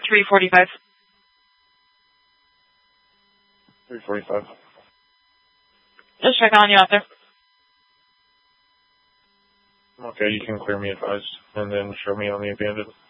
345. 345. Just checking on you out there. Okay, you can clear me advised, and then show me on the abandoned.